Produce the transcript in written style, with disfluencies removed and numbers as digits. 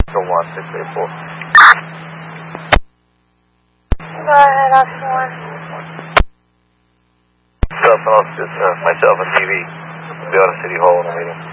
1684. Go ahead, option 1. What's up, I'll just myself and TV. Be out of City Hall in a meeting.